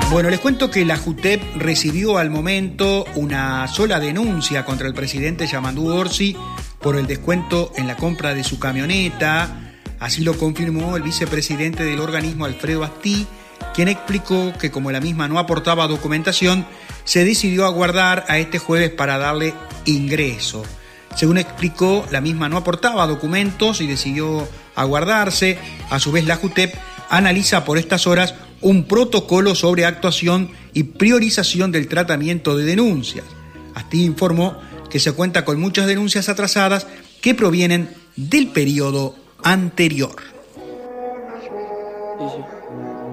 Bueno, les cuento que la JUTEP recibió al momento una sola denuncia contra el presidente Yamandu Orsi por el descuento en la compra de su camioneta. Así lo confirmó el vicepresidente del organismo, Alfredo Astí, quien explicó que como la misma no aportaba documentación, se decidió aguardar a este jueves para darle ingreso. Según explicó, la misma no aportaba documentos y decidió aguardarse. A su vez, la JUTEP analiza por estas horas un protocolo sobre actuación y priorización del tratamiento de denuncias. Astí informó que se cuenta con muchas denuncias atrasadas que provienen del periodo anterior.